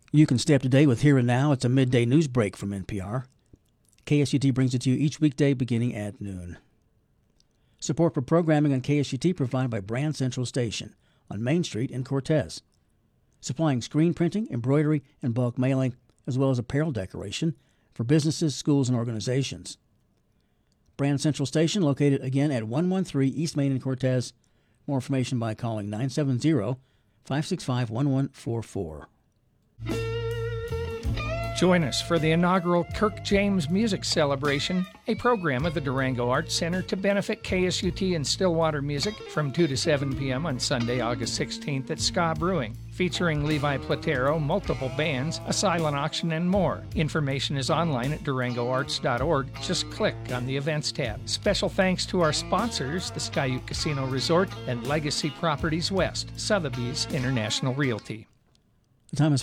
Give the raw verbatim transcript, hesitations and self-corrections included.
You can stay up to date with Here and Now. It's a midday news break from N P R. K S U T brings it to you each weekday beginning at noon. Support for programming on K S U T provided by Brand Central Station on Main Street in Cortez, supplying screen printing, embroidery, and bulk mailing, as well as apparel decoration for businesses, schools, and organizations. Brand Central Station, located again at one one three East Main in Cortez. More information by calling nine seven zero, five six five, one one four four. Join us for the inaugural Kirk James Music Celebration, a program of the Durango Arts Center to benefit K S U T and Stillwater Music from two to seven p.m. on Sunday, August sixteenth at Ska Brewing, featuring Levi Platero, multiple bands, a silent auction, and more. Information is online at durango arts dot org. Just click on the Events tab. Special thanks to our sponsors, the Skyute Casino Resort and Legacy Properties West, Sotheby's International Realty. The time is